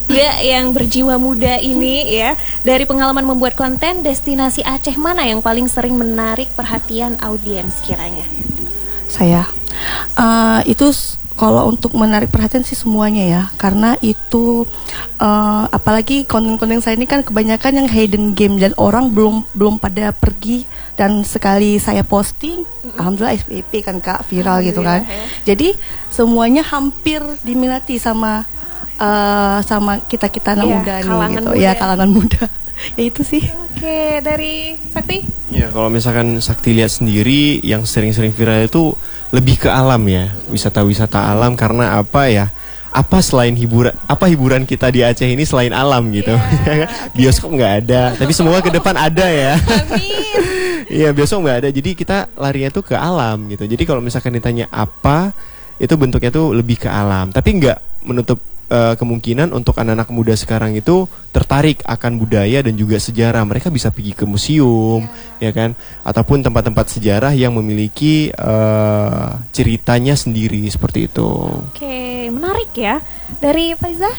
juga yang berjiwa muda ini ya. Dari pengalaman membuat konten, destinasi Aceh mana yang paling sering menarik perhatian audiens kiranya? Saya itu kalau untuk menarik perhatian sih semuanya ya, karena itu apalagi konten-konten saya ini kan kebanyakan yang hidden game dan orang belum pada pergi, dan sekali saya posting, alhamdulillah SPP kan Kak, viral gitu kan. Jadi semuanya hampir diminati sama kita-kita anak muda nih gitu. Muda. Ya, kalangan muda. Ya itu sih. Oke, dari Sakti? Ya, kalau misalkan Sakti lihat sendiri yang sering-sering viral itu lebih ke alam ya, wisata-wisata alam. Karena apa ya? Apa selain hiburan kita di Aceh ini selain alam gitu? Yeah, okay. Bioskop nggak ada, tapi semoga ke depan ada ya. Amin. Iya, bioskop nggak ada, jadi kita larinya tuh ke alam gitu. Jadi kalau misalkan ditanya apa, itu bentuknya tuh lebih ke alam. Tapi nggak menutup kemungkinan untuk anak-anak muda sekarang itu tertarik akan budaya dan juga sejarah. Mereka bisa pergi ke museum, ya kan, ataupun tempat-tempat sejarah yang memiliki ceritanya sendiri seperti itu. Oke, menarik ya. Dari Faizah?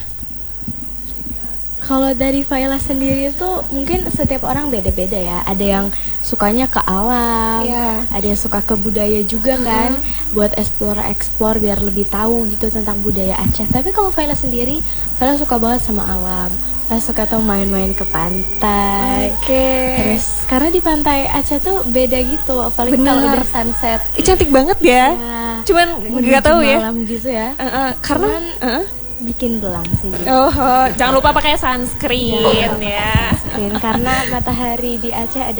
Kalau dari Faila sendiri itu mungkin setiap orang beda-beda ya. Ada yang sukanya ke alam, ada yang suka ke budaya juga kan, buat explore biar lebih tahu gitu tentang budaya Aceh. Tapi kalau Faila sendiri, Faila suka banget sama alam. Faila suka tuh main-main ke pantai. Terus karena di pantai Aceh tuh beda gitu, apalagi kalau udah sunset. Cantik banget ya. Cuman nggak tahu ya. Malam gitu ya. Karena bikin belang sih gitu. Jangan lupa pakai sunscreen ya. Sunscreen, karena matahari di Aceh ada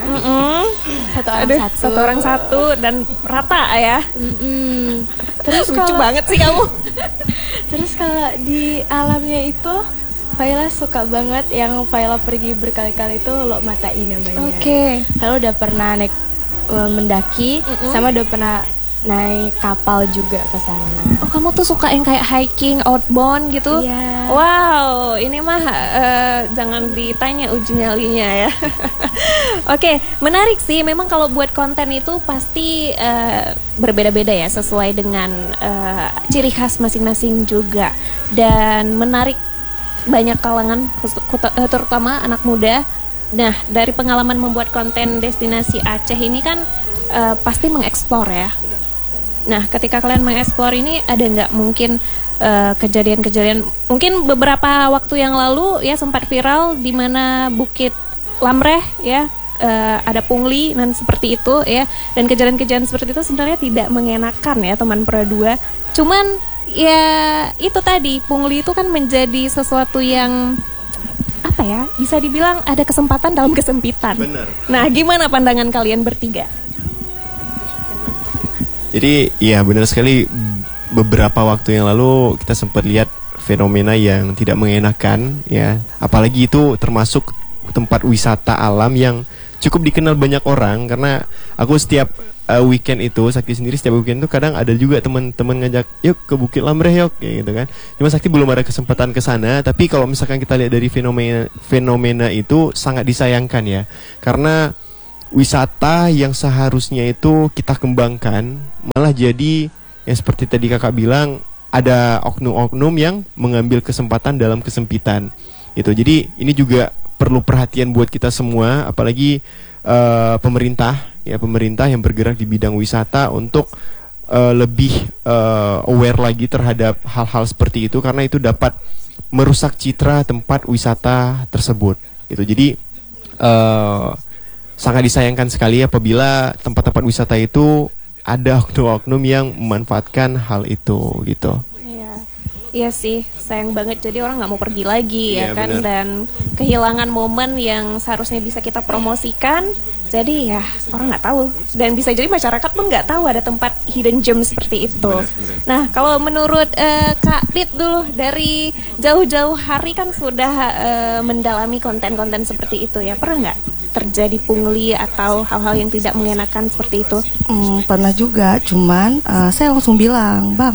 5. Satu orang satu dan rata ya. Terus lucu banget sih kamu. Terus kalau di alamnya itu Faila suka banget yang Faila pergi berkali-kali itu Lok Matai namanya. Faila udah pernah naik mendaki, sama udah pernah naik kapal juga ke sana. Kamu tuh suka yang kayak hiking, outbound gitu? Iya. Wow, ini mah jangan ditanya uji nyalinya ya. Oke, menarik sih. Memang kalau buat konten itu pasti berbeda-beda ya, sesuai dengan ciri khas masing-masing juga. Dan menarik banyak kalangan, terutama anak muda. Nah, dari pengalaman membuat konten destinasi Aceh ini kan pasti mengeksplor ya. Nah, ketika kalian mengeksplor ini, ada nggak mungkin kejadian-kejadian, mungkin beberapa waktu yang lalu ya sempat viral di mana Bukit Lamreh ya, ada pungli dan seperti itu ya, dan kejadian-kejadian seperti itu sebenarnya tidak mengenakan ya teman Pura2. Cuman ya itu tadi, pungli itu kan menjadi sesuatu yang apa ya, bisa dibilang ada kesempatan dalam kesempitan. Bener. Nah, gimana pandangan kalian bertiga? Jadi ya benar sekali, beberapa waktu yang lalu kita sempat lihat fenomena yang tidak mengenakan ya, apalagi itu termasuk tempat wisata alam yang cukup dikenal banyak orang. Karena aku setiap weekend itu, Sakti sendiri setiap weekend itu kadang ada juga teman-teman ngajak, yuk ke Bukit Lamreh yuk, kayak gitu kan. Cuma Sakti belum ada kesempatan ke sana. Tapi kalau misalkan kita lihat dari fenomena itu sangat disayangkan ya, karena wisata yang seharusnya itu kita kembangkan malah jadi yang seperti tadi kakak bilang, ada oknum-oknum yang mengambil kesempatan dalam kesempitan gitu. Jadi ini juga perlu perhatian buat kita semua, apalagi pemerintah yang bergerak di bidang wisata untuk lebih aware lagi terhadap hal-hal seperti itu, karena itu dapat merusak citra tempat wisata tersebut gitu. Jadi sangat disayangkan sekali apabila tempat-tempat wisata itu ada oknum-oknum yang memanfaatkan hal itu gitu. Iya sih, sayang banget. Jadi orang nggak mau pergi lagi ya kan, bener. Dan kehilangan momen yang seharusnya bisa kita promosikan. Jadi ya orang nggak tahu, dan bisa jadi masyarakat pun nggak tahu ada tempat hidden gem seperti itu. Bener. Nah, kalau menurut Kak Dit dulu, dari jauh-jauh hari kan sudah mendalami konten-konten seperti itu ya, pernah nggak terjadi pungli atau hal-hal yang tidak mengenakan seperti itu? Pernah juga, cuman saya langsung bilang, Bang,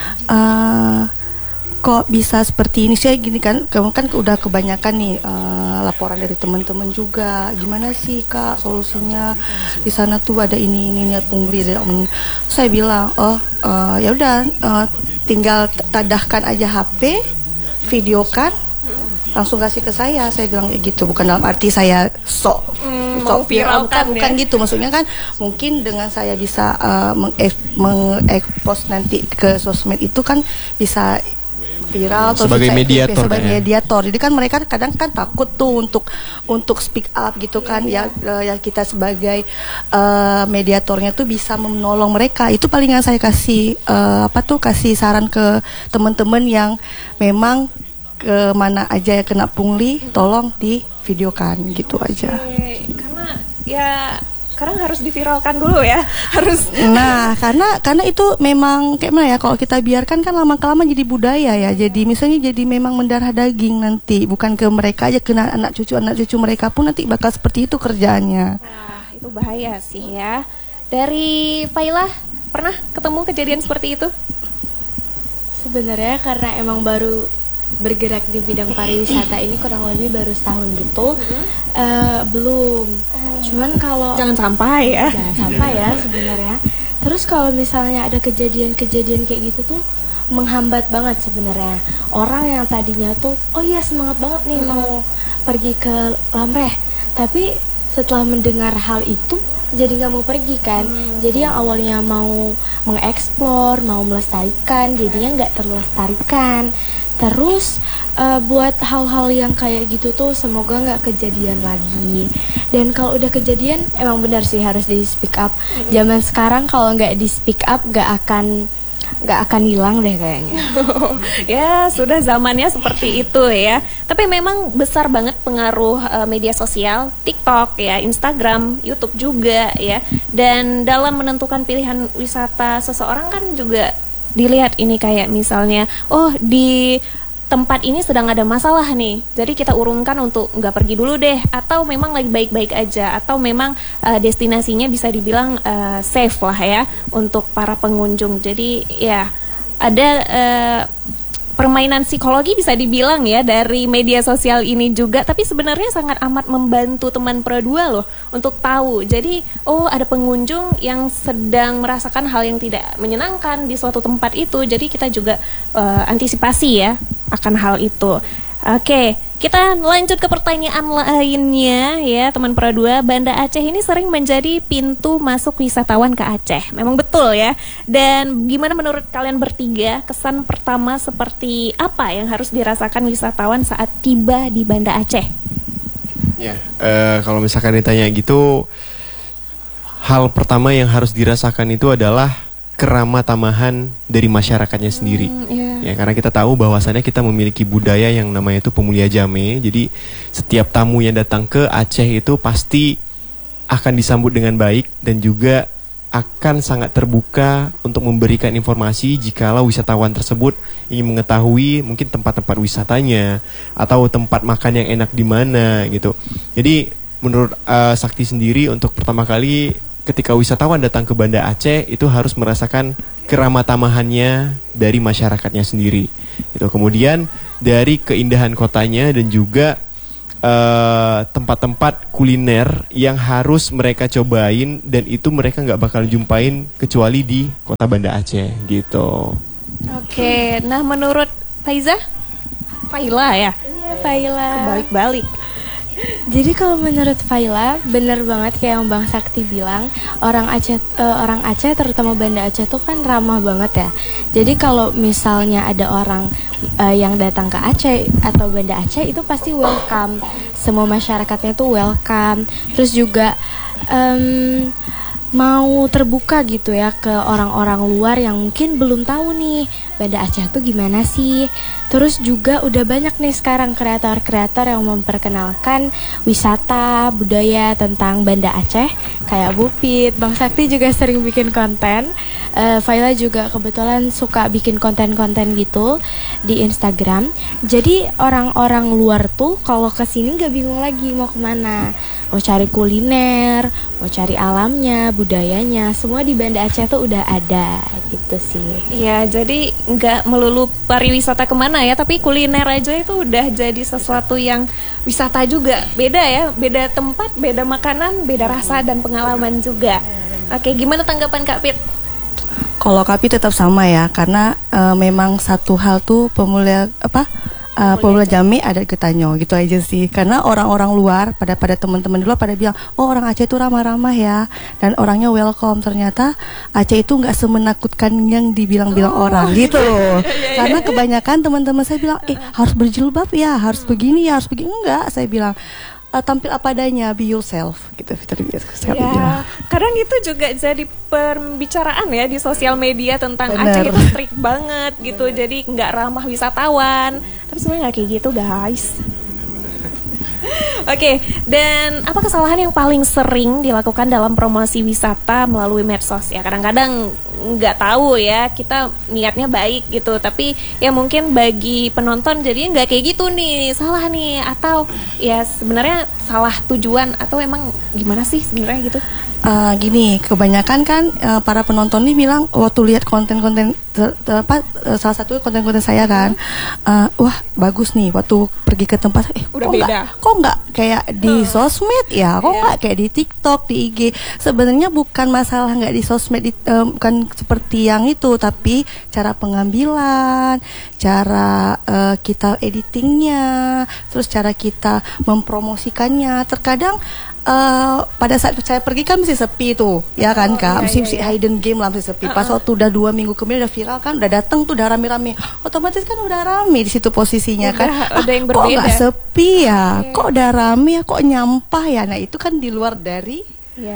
kok bisa seperti ini? Saya gini kan, kamu kan udah kebanyakan nih laporan dari teman-teman juga. Gimana sih Kak solusinya? Di sana tuh ada ini pungli. Saya bilang, ya udah, tinggal tadahkan aja HP, videokan, langsung kasih ke saya bilang kayak gitu, bukan dalam arti saya mau viralkan bukan ya? gitu, maksudnya kan mungkin dengan saya bisa mengekspos nanti ke sosmed itu kan bisa viral atau sebagai mediator, sebagai mediator. Jadi kan mereka kadang kan takut tuh untuk speak up gitu kan, ya kita sebagai mediatornya tuh bisa menolong mereka. Itu palingan saya kasih kasih saran ke teman-teman yang memang ke mana aja ya kena pungli, tolong di videokan gitu aja. Karena ya sekarang harus diviralkan dulu ya, harus. Nah, karena itu memang kayak mana ya, kalau kita biarkan kan lama-kelamaan jadi budaya ya. Jadi misalnya jadi memang mendarah daging nanti, bukan ke mereka aja, kena anak cucu mereka pun nanti bakal seperti itu kerjaannya. Wah, itu bahaya sih ya. Dari Faila, pernah ketemu kejadian seperti itu? Sebenarnya karena emang baru bergerak di bidang pariwisata ini kurang lebih baru setahun gitu, belum. Cuman kalau Jangan sampai ya. Sebenarnya. Terus kalau misalnya ada kejadian-kejadian kayak gitu tuh menghambat banget sebenarnya. Orang yang tadinya tuh semangat banget nih mau pergi ke Lamreh, tapi setelah mendengar hal itu jadi nggak mau pergi kan. Jadi yang awalnya mau mengeksplor, mau melestarikan, jadinya nggak terlestarikan. Terus buat hal-hal yang kayak gitu tuh semoga nggak kejadian lagi. Dan kalau udah kejadian emang benar sih harus di speak up. Zaman sekarang kalau nggak di speak up nggak akan hilang deh kayaknya. Ya sudah zamannya seperti itu ya. Tapi memang besar banget pengaruh media sosial, TikTok ya, Instagram, YouTube juga ya. Dan dalam menentukan pilihan wisata seseorang kan juga dilihat ini kayak misalnya, di tempat ini sedang ada masalah nih, jadi kita urungkan untuk nggak pergi dulu deh, atau memang lagi baik-baik aja, atau memang destinasinya bisa dibilang safe lah ya untuk para pengunjung. Jadi ya ada permainan psikologi bisa dibilang ya dari media sosial ini juga, tapi sebenarnya sangat amat membantu teman Pro 2 loh untuk tahu. Jadi ada pengunjung yang sedang merasakan hal yang tidak menyenangkan di suatu tempat itu, jadi kita juga antisipasi ya akan hal itu. Oke, kita lanjut ke pertanyaan lainnya ya teman Pro 2. Banda Aceh ini sering menjadi pintu masuk wisatawan ke Aceh. Memang betul ya. Dan gimana menurut kalian bertiga, kesan pertama seperti apa yang harus dirasakan wisatawan saat tiba di Banda Aceh? Ya, kalau misalkan ditanya gitu, hal pertama yang harus dirasakan itu adalah keramah tamahan dari masyarakatnya sendiri. Ya, karena kita tahu bahwasannya kita memiliki budaya yang namanya itu pemulia jame. Jadi setiap tamu yang datang ke Aceh itu pasti akan disambut dengan baik dan juga akan sangat terbuka untuk memberikan informasi jikalau wisatawan tersebut ingin mengetahui mungkin tempat-tempat wisatanya atau tempat makan yang enak di mana gitu. Jadi menurut Sakti sendiri, untuk pertama kali ketika wisatawan datang ke Banda Aceh itu harus merasakan keramah tamahannya dari masyarakatnya sendiri. Itu kemudian dari keindahan kotanya dan juga tempat-tempat kuliner yang harus mereka cobain, dan itu mereka nggak bakal jumpain kecuali di kota Banda Aceh gitu. Oke, nah menurut Faila ya? Iya, Faila. Kebalik-balik. Jadi kalau menurut Faila bener banget kayak yang Bang Sakti bilang, orang Aceh terutama Banda Aceh tuh kan ramah banget ya. Jadi kalau misalnya ada orang yang datang ke Aceh atau Banda Aceh itu pasti welcome, semua masyarakatnya tuh welcome. Terus juga mau terbuka gitu ya ke orang-orang luar yang mungkin belum tahu nih Banda Aceh tuh gimana sih. Terus juga udah banyak nih sekarang kreator-kreator yang memperkenalkan wisata budaya tentang Banda Aceh, kayak Bupit, Bang Sakti juga sering bikin konten. Faila juga kebetulan suka bikin konten-konten gitu di Instagram. Jadi orang-orang luar tuh kalau kesini nggak bingung lagi mau kemana. Mau cari kuliner, mau cari alamnya, budayanya, semua di Banda Aceh tuh udah ada gitu sih. Iya, jadi nggak melulu pariwisata kemana ya, tapi kuliner aja itu udah jadi sesuatu yang wisata juga. Beda ya, beda tempat, beda makanan, beda rasa dan pengalaman juga. Oke, gimana tanggapan Kak Pit? Kalau Kak Pit tetap sama ya, karena memang satu hal tuh Pemuda Jami ada Getanyo gitu aja sih. Karena orang-orang luar pada teman-teman di luar pada bilang, oh orang Aceh itu ramah-ramah ya, dan orangnya welcome. Ternyata Aceh itu nggak semenakutkan yang dibilang-bilang orang gitu. Karena kebanyakan teman-teman saya bilang, harus berjilbab ya, harus begini ya, harus begini. Enggak, saya bilang tampil apa adanya, be yourself gitu. Ya, kadang itu juga jadi pembicaraan ya di sosial media tentang Aceh itu strict banget gitu, jadi nggak ramah wisatawan. Tapi sebenarnya nggak kayak gitu guys. Oke, dan apa kesalahan yang paling sering dilakukan dalam promosi wisata melalui medsos? Ya kadang-kadang nggak tahu ya, kita niatnya baik gitu, tapi ya mungkin bagi penonton jadinya nggak kayak gitu nih, salah nih, atau ya sebenarnya salah tujuan, atau emang gimana sih sebenarnya gitu? Gini, kebanyakan kan para penonton ini bilang waktu lihat konten-konten salah satu konten-konten saya kan, wah bagus nih waktu pergi ke tempat, udah beda. Kok nggak kayak di sosmed ya, kok nggak kayak di TikTok, di IG. Sebenarnya bukan masalah nggak di sosmed, bukan seperti yang itu, tapi cara pengambilan, cara kita editingnya, terus cara kita mempromosikannya. Terkadang pada saat saya pergi kan masih sepi tuh, ya kan Kak, mesti hidden game lah, masih sepi. Pas waktu udah 2 minggu kemudian udah viral kan, udah datang tuh, udah rame-rame, otomatis kan udah rame di situ posisinya kan. Udah yang berbeda. Kok nggak sepi ya, kok udah rame ya, kok nyampah ya. Nah itu kan di luar dari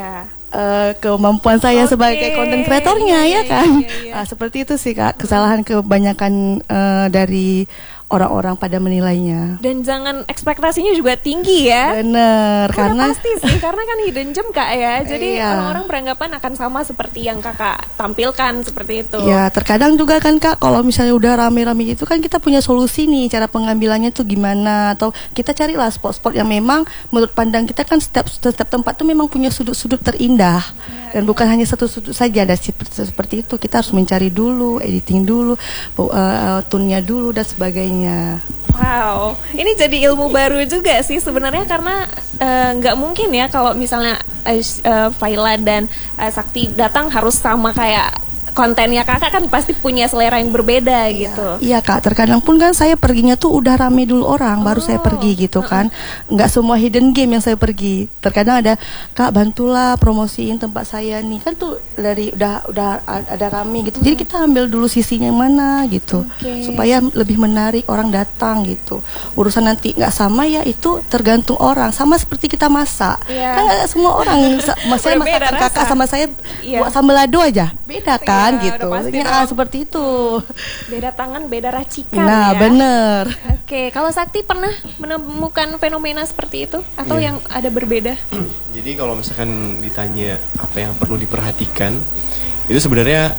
kemampuan saya sebagai konten kreatornya ya kan. Seperti itu sih Kak, kesalahan kebanyakan dari orang-orang pada menilainya. Dan jangan ekspektasinya juga tinggi ya. Bener, karena pasti sih, karena kan hidden gem Kak ya. Jadi orang-orang beranggapan akan sama seperti yang Kakak tampilkan seperti itu. Ya, terkadang juga kan Kak, kalau misalnya udah rame-rame gitu kan kita punya solusi nih, cara pengambilannya tuh gimana, atau kita carilah spot-spot yang memang menurut pandang kita kan setiap tempat tuh memang punya sudut-sudut terindah. Dan bukan hanya satu sudut saja, ada seperti itu. Kita harus mencari dulu, editing dulu, tune-nya dulu dan sebagainya. Wow, ini jadi ilmu baru juga sih sebenarnya, karena nggak mungkin ya kalau misalnya Faila dan Sakti datang harus sama kayak kontennya Kakak, kan pasti punya selera yang berbeda gitu. Iya Kak, terkadang pun kan saya perginya tuh udah rame dulu orang, baru saya pergi gitu kan. Nggak semua hidden game yang saya pergi. Terkadang ada, Kak bantulah promosiin tempat saya nih, kan tuh dari udah ada rame gitu. Jadi kita ambil dulu sisinya yang mana gitu, supaya lebih menarik orang datang gitu. Urusan nanti nggak sama ya itu tergantung orang. Sama seperti kita masak, kan nggak semua orang. Saya masakan Kakak sama saya buat sambal lado aja beda kan. Gitu, seperti itu. Beda tangan, beda racikan. Nah, bener. Oke, kalau Sakti pernah menemukan fenomena seperti itu atau yang ada berbeda? Jadi kalau misalkan ditanya apa yang perlu diperhatikan, itu sebenarnya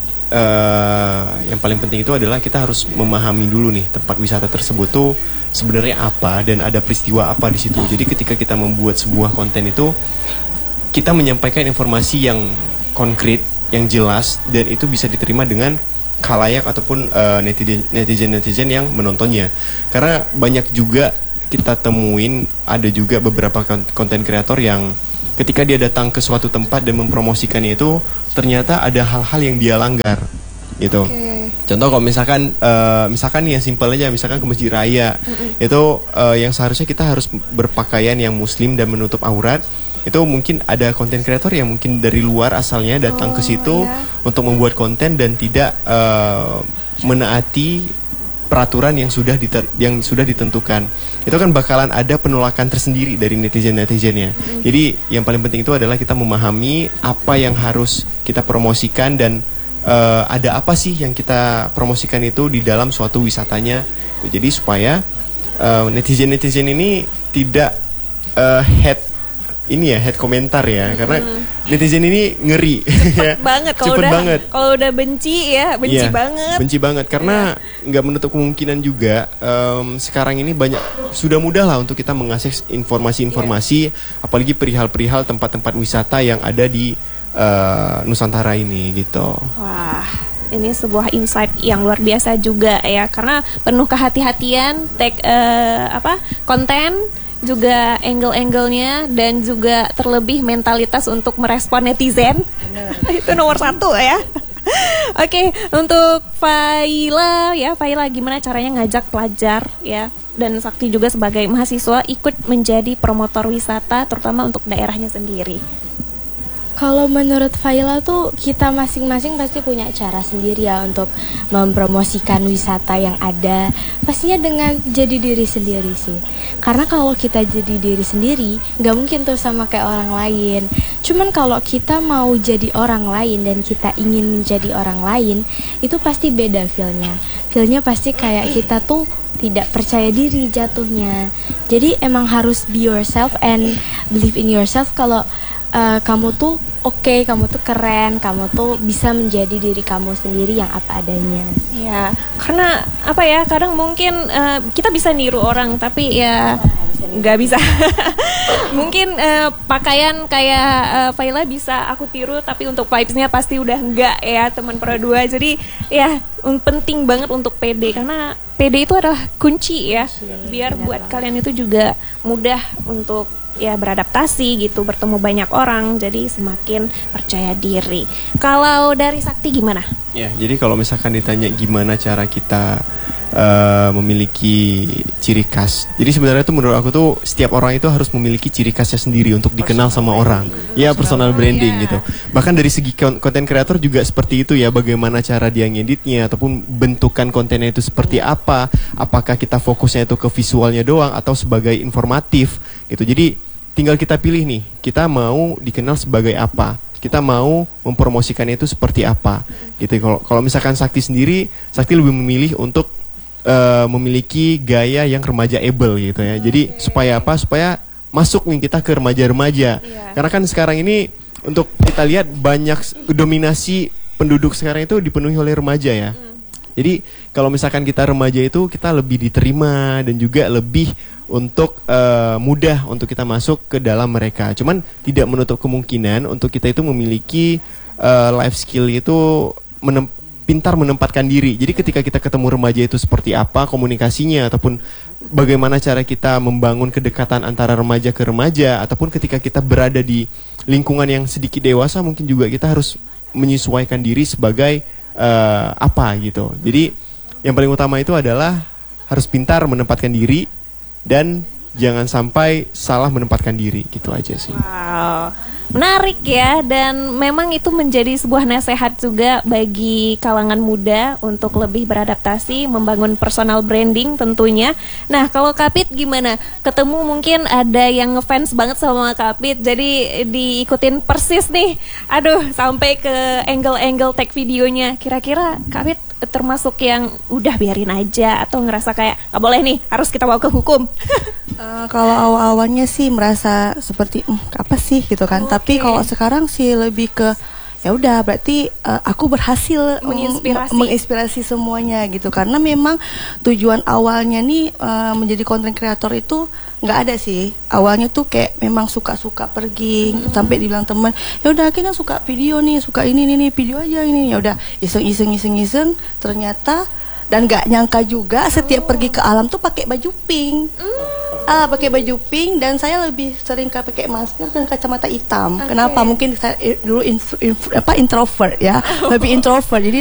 yang paling penting itu adalah kita harus memahami dulu nih tempat wisata tersebut tuh sebenarnya apa dan ada peristiwa apa di situ. Jadi ketika kita membuat sebuah konten itu, kita menyampaikan informasi yang konkret, yang jelas, dan itu bisa diterima dengan khalayak ataupun netizen yang menontonnya. Karena banyak juga kita temuin, ada juga beberapa konten kreator yang ketika dia datang ke suatu tempat dan mempromosikannya itu ternyata ada hal-hal yang dia langgar gitu. Contoh kalau misalkan nih yang simpel aja, misalkan ke Masjid Raya, itu yang seharusnya kita harus berpakaian yang muslim dan menutup aurat, itu mungkin ada konten kreator yang mungkin dari luar asalnya datang ke situ untuk membuat konten dan tidak menaati peraturan yang sudah ditentukan. Itu kan bakalan ada penolakan tersendiri dari netizennya. Jadi yang paling penting itu adalah kita memahami apa yang harus kita promosikan dan ada apa sih yang kita promosikan itu di dalam suatu wisatanya. Jadi supaya netizen ini tidak head komentar ya, karena netizen ini ngeri. Cepet banget kalau udah benci ya, benci banget karena nggak menutup kemungkinan juga sekarang ini sudah mudah lah untuk kita mengakses informasi-informasi, apalagi perihal-perihal tempat-tempat wisata yang ada di Nusantara ini gitu. Wah, ini sebuah insight yang luar biasa juga ya, karena penuh kehati-hatian, konten, juga angle-angle-nya, dan juga terlebih mentalitas untuk merespon netizen. Itu nomor 1 ya. Oke, untuk Faila ya, Faila gimana caranya ngajak pelajar ya dan Sakti juga sebagai mahasiswa ikut menjadi promotor wisata terutama untuk daerahnya sendiri? Kalau menurut Faila tuh kita masing-masing pasti punya cara sendiri ya untuk mempromosikan wisata yang ada. Pastinya dengan jadi diri sendiri sih. Karena kalau kita jadi diri sendiri, nggak mungkin tuh sama kayak orang lain. Cuman kalau kita mau jadi orang lain dan kita ingin menjadi orang lain, itu pasti beda feel-nya. Feel-nya pasti kayak kita tuh tidak percaya diri jatuhnya. Jadi emang harus be yourself and believe in yourself kalau kamu tuh oke, kamu tuh keren, kamu tuh bisa menjadi diri kamu sendiri yang apa adanya. Ya, karena apa ya, kadang mungkin kita bisa niru orang, tapi ya nggak bisa. Mungkin pakaian kayak Faila bisa aku tiru, tapi untuk vibes-nya pasti udah enggak ya teman Pro 2. Jadi ya penting banget untuk pede, karena pede itu adalah kunci ya, biar buat kalian itu juga mudah untuk ya beradaptasi gitu, bertemu banyak orang, jadi semakin percaya diri. Kalau dari Sakti gimana? Ya, jadi kalau misalkan ditanya gimana cara kita memiliki ciri khas, jadi sebenarnya tuh menurut aku tuh setiap orang itu harus memiliki ciri khasnya sendiri untuk dikenal sama orang. Ya, personal branding gitu. Bahkan dari segi konten kreator juga seperti itu ya, bagaimana cara dia ngeditnya ataupun bentukan kontennya itu seperti apa. Apakah kita fokusnya itu ke visualnya doang atau sebagai informatif gitu. Jadi tinggal kita pilih nih, kita mau dikenal sebagai apa, kita mau mempromosikannya itu seperti apa gitu. Kalau misalkan Sakti sendiri, Sakti lebih memilih untuk memiliki gaya yang remaja-able gitu ya. Jadi supaya apa? Supaya masuk nih kita ke remaja-remaja. Karena kan sekarang ini untuk kita lihat banyak dominasi penduduk sekarang itu dipenuhi oleh remaja ya. Jadi kalau misalkan kita remaja itu kita lebih diterima dan juga lebih untuk mudah untuk kita masuk ke dalam mereka. Cuman tidak menutup kemungkinan untuk kita itu memiliki life skill itu pintar menempatkan diri. Jadi ketika kita ketemu remaja itu seperti apa komunikasinya, ataupun bagaimana cara kita membangun kedekatan antara remaja ke remaja, ataupun ketika kita berada di lingkungan yang sedikit dewasa, mungkin juga kita harus menyesuaikan diri sebagai apa gitu. Jadi yang paling utama itu adalah harus pintar menempatkan diri dan jangan sampai salah menempatkan diri, gitu aja sih. Wow, menarik ya, dan memang itu menjadi sebuah nasihat juga bagi kalangan muda untuk lebih beradaptasi, membangun personal branding tentunya. Nah, kalau Kapit gimana? Ketemu mungkin ada yang ngefans banget sama Kapit, jadi diikutin persis nih. Aduh, sampai ke angle-angle tag videonya. Kira-kira Kapit termasuk yang udah biarin aja atau ngerasa kayak nggak boleh nih, harus kita bawa ke hukum? Kalau awal-awalnya sih merasa seperti apa sih gitu kan. Tapi kalau sekarang sih lebih ke ya udah, berarti aku berhasil menginspirasi semuanya gitu. Karena memang tujuan awalnya nih menjadi content creator itu nggak ada sih. Awalnya tuh kayak memang suka-suka pergi, sampai dibilang teman, ya udah kita suka video nih, suka ini video aja ini. Ya udah iseng ternyata, dan nggak nyangka juga setiap pergi ke alam tuh pakai baju pink. Pakai baju pink, dan saya lebih sering pakai masker dan kacamata hitam. Kenapa? Mungkin saya dulu introvert ya, lebih introvert. Jadi